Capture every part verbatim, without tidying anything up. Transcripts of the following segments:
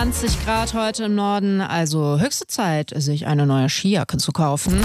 zwanzig Grad heute im Norden, also höchste Zeit, sich eine neue Skijacke zu kaufen.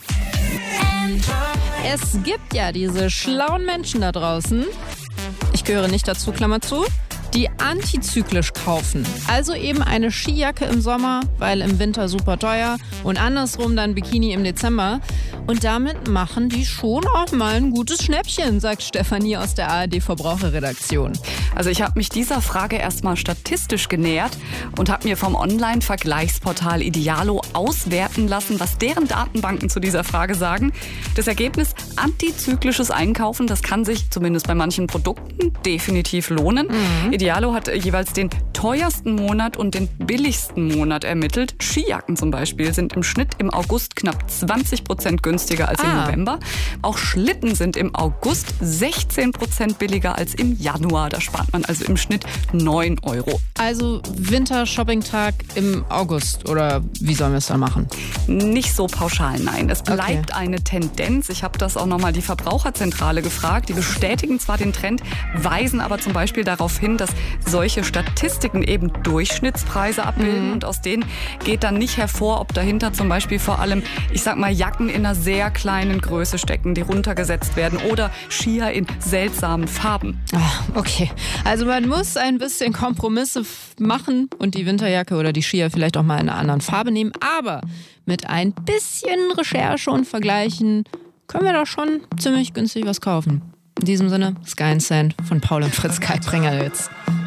Es gibt ja diese schlauen Menschen da draußen, ich gehöre nicht dazu, Klammer zu, die antizyklisch kaufen. Also eben eine Skijacke im Sommer, weil im Winter super teuer und andersrum dann Bikini im Dezember. Und damit machen die schon auch mal ein gutes Schnäppchen, sagt Stefanie aus der A R D-Verbraucherredaktion. Also ich habe mich dieser Frage erstmal statistisch genähert und habe mir vom Online-Vergleichsportal Idealo auswerten lassen, was deren Datenbanken zu dieser Frage sagen. Das Ergebnis: antizyklisches Einkaufen, das kann sich zumindest bei manchen Produkten definitiv lohnen. Mhm. Idealo hat jeweils den teuersten Monat und den billigsten Monat ermittelt. Skijacken zum Beispiel sind im Schnitt im August knapp zwanzig Prozent günstiger als im Ah. November. Auch Schlitten sind im August sechzehn Prozent billiger als im Januar. Da spart man also im Schnitt neun Euro. Also Winter-Shopping-Tag im August, oder wie sollen wir es dann machen? Nicht so pauschal, nein. Es bleibt Okay. eine Tendenz. Ich habe das auch nochmal die Verbraucherzentrale gefragt. Die bestätigen zwar den Trend, weisen aber zum Beispiel darauf hin, dass solche Statistiken eben Durchschnittspreise abbilden. Mhm. Und aus denen geht dann nicht hervor, ob dahinter zum Beispiel vor allem, ich sag mal, Jacken in einer sehr kleinen Größe stecken, die runtergesetzt werden, oder Skier in seltsamen Farben. Ah, okay, also man muss ein bisschen Kompromisse f- machen und die Winterjacke oder die Skier vielleicht auch mal in einer anderen Farbe nehmen. Aber mit ein bisschen Recherche und Vergleichen können wir da schon ziemlich günstig was kaufen. In diesem Sinne, Sky and Sand von Paul und Fritz Kalkbrenner jetzt.